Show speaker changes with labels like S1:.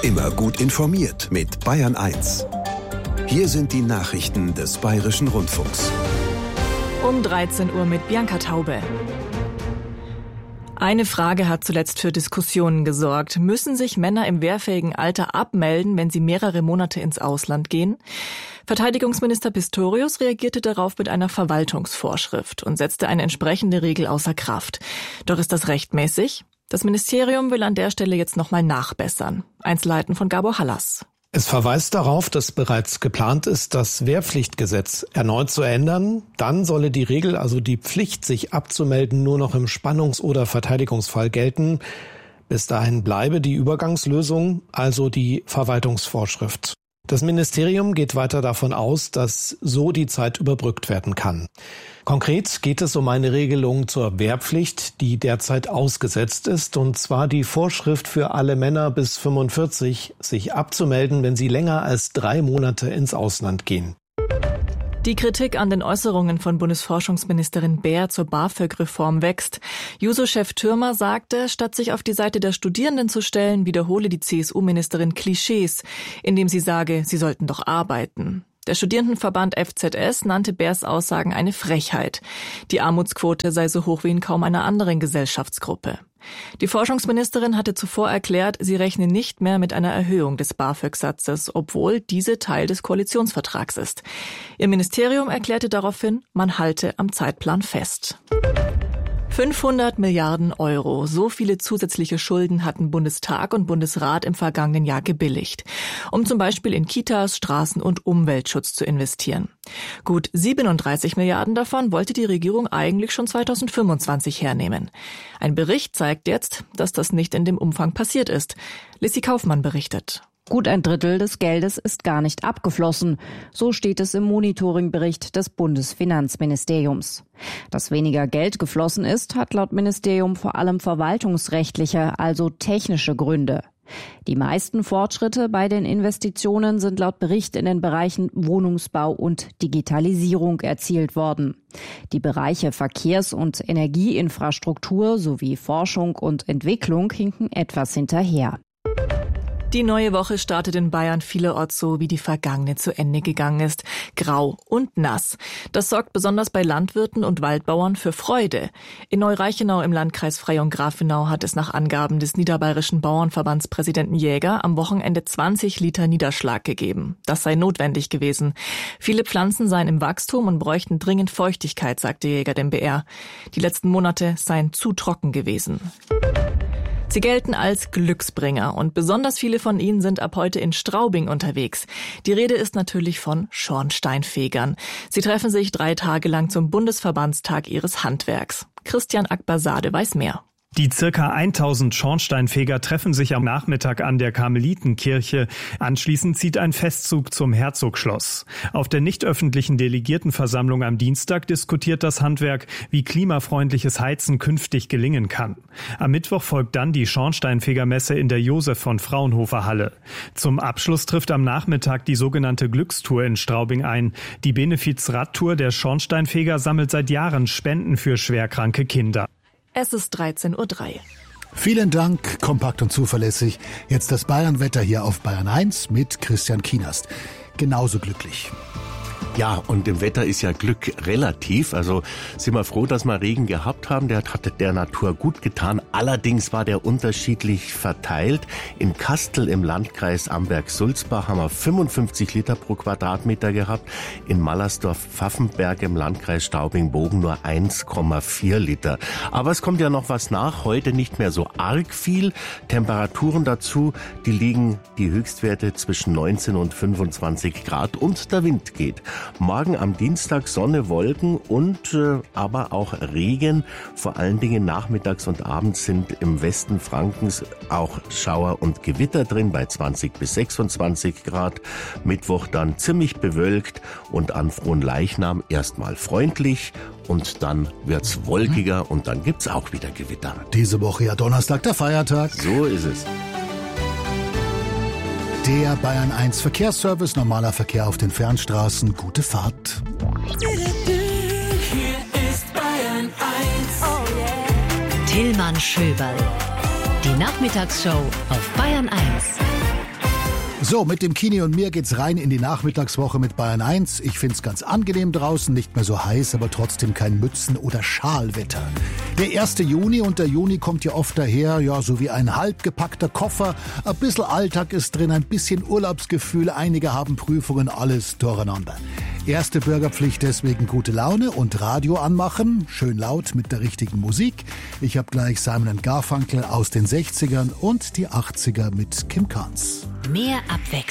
S1: Immer gut informiert mit Bayern 1. Hier sind die Nachrichten des Bayerischen Rundfunks.
S2: Um 13 Uhr mit Bianca Taube. Eine Frage hat zuletzt für Diskussionen gesorgt. Müssen sich Männer im wehrfähigen Alter abmelden, wenn sie mehrere Monate ins Ausland gehen? Verteidigungsminister Pistorius reagierte darauf mit einer Verwaltungsvorschrift und setzte eine entsprechende Regel außer Kraft. Doch ist das rechtmäßig? Das Ministerium will an der Stelle jetzt nochmal nachbessern. Einzelheiten von Gabor Hallas.
S3: Es verweist darauf, dass bereits geplant ist, das Wehrpflichtgesetz erneut zu ändern. Dann solle die Regel, also die Pflicht, sich abzumelden, nur noch im Spannungs- oder Verteidigungsfall gelten. Bis dahin bleibe die Übergangslösung, also die Verwaltungsvorschrift. Das Ministerium geht weiter davon aus, dass so die Zeit überbrückt werden kann. Konkret geht es um eine Regelung zur Wehrpflicht, die derzeit ausgesetzt ist, und zwar die Vorschrift für alle Männer bis 45, sich abzumelden, wenn sie länger als 3 Monate ins Ausland gehen.
S2: Die Kritik an den Äußerungen von Bundesforschungsministerin Baer zur BAföG-Reform wächst. Juso-Chef Thürmer sagte, statt sich auf die Seite der Studierenden zu stellen, wiederhole die CSU-Ministerin Klischees, indem sie sage, sie sollten doch arbeiten. Der Studierendenverband FZS nannte Baers Aussagen eine Frechheit. Die Armutsquote sei so hoch wie in kaum einer anderen Gesellschaftsgruppe. Die Forschungsministerin hatte zuvor erklärt, sie rechne nicht mehr mit einer Erhöhung des BAföG-Satzes, obwohl diese Teil des Koalitionsvertrags ist. Ihr Ministerium erklärte daraufhin, man halte am Zeitplan fest. 500 Milliarden Euro. So viele zusätzliche Schulden hatten Bundestag und Bundesrat im vergangenen Jahr gebilligt, um zum Beispiel in Kitas, Straßen und Umweltschutz zu investieren. Gut 37 Milliarden davon wollte die Regierung eigentlich schon 2025 hernehmen. Ein Bericht zeigt jetzt, dass das nicht in dem Umfang passiert ist. Lissy Kaufmann berichtet.
S4: Gut ein Drittel des Geldes ist gar nicht abgeflossen. So steht es im Monitoringbericht des Bundesfinanzministeriums. Dass weniger Geld geflossen ist, hat laut Ministerium vor allem verwaltungsrechtliche, also technische Gründe. Die meisten Fortschritte bei den Investitionen sind laut Bericht in den Bereichen Wohnungsbau und Digitalisierung erzielt worden. Die Bereiche Verkehrs- und Energieinfrastruktur sowie Forschung und Entwicklung hinken etwas hinterher.
S2: Die neue Woche startet in Bayern vielerorts so, wie die vergangene zu Ende gegangen ist. Grau und nass. Das sorgt besonders bei Landwirten und Waldbauern für Freude. In Neu-Reichenau im Landkreis Freyung-Grafenau hat es nach Angaben des Niederbayerischen Bauernverbandspräsidenten Jäger am Wochenende 20 Liter Niederschlag gegeben. Das sei notwendig gewesen. Viele Pflanzen seien im Wachstum und bräuchten dringend Feuchtigkeit, sagte Jäger dem BR. Die letzten Monate seien zu trocken gewesen. Sie gelten als Glücksbringer und besonders viele von ihnen sind ab heute in Straubing unterwegs. Die Rede ist natürlich von Schornsteinfegern. Sie treffen sich 3 Tage lang zum Bundesverbandstag ihres Handwerks. Christian Akbasade weiß mehr.
S5: Die circa 1000 Schornsteinfeger treffen sich am Nachmittag an der Karmelitenkirche. Anschließend zieht ein Festzug zum Herzogschloss. Auf der nicht öffentlichen Delegiertenversammlung am Dienstag diskutiert das Handwerk, wie klimafreundliches Heizen künftig gelingen kann. Am Mittwoch folgt dann die Schornsteinfegermesse in der Josef von Fraunhofer Halle. Zum Abschluss trifft am Nachmittag die sogenannte Glückstour in Straubing ein. Die Benefiz-Radtour der Schornsteinfeger sammelt seit Jahren Spenden für schwerkranke Kinder.
S2: Es ist 13:03 Uhr.
S6: Vielen Dank, kompakt und zuverlässig. Jetzt das Bayern-Wetter hier auf Bayern 1 mit Christian Kienast. Genauso glücklich.
S7: Ja, und im Wetter ist ja Glück relativ. Also sind wir froh, dass wir Regen gehabt haben. Der hat der Natur gut getan. Allerdings war der unterschiedlich verteilt. In Kastel im Landkreis Amberg-Sulzbach haben wir 55 Liter pro Quadratmeter gehabt. In Mallersdorf-Pfaffenberg im Landkreis Straubing-Bogen nur 1,4 Liter. Aber es kommt ja noch was nach. Heute nicht mehr so arg viel. Temperaturen dazu, die liegen die Höchstwerte zwischen 19 und 25 Grad und der Wind geht. Morgen am Dienstag Sonne, Wolken und aber auch Regen. Vor allen Dingen nachmittags und abends sind im Westen Frankens auch Schauer und Gewitter drin bei 20 bis 26 Grad. Mittwoch dann ziemlich bewölkt und an Fronleichnam erstmal freundlich und dann wird's wolkiger und dann gibt's auch wieder Gewitter.
S6: Diese Woche ja Donnerstag, der Feiertag.
S7: So ist es.
S6: Der Bayern 1 Verkehrsservice, normaler Verkehr auf den Fernstraßen, gute Fahrt.
S8: Hier ist Bayern 1. Oh yeah.
S9: Tillmann Schöberl. Die Nachmittagsshow auf Bayern 1.
S6: So, mit dem Kini und mir geht's rein in die Nachmittagswoche mit Bayern 1. Ich find's ganz angenehm draußen, nicht mehr so heiß, aber trotzdem kein Mützen- oder Schalwetter. Der 1. Juni und der Juni kommt ja oft daher, ja, so wie ein halb gepackter Koffer. Ein bisschen Alltag ist drin, ein bisschen Urlaubsgefühl, einige haben Prüfungen, alles durcheinander. Erste Bürgerpflicht deswegen gute Laune und Radio anmachen, schön laut mit der richtigen Musik. Ich habe gleich Simon & Garfunkel aus den 60ern und die 80er mit Kim Carnes.
S8: Mehr Abwechslung.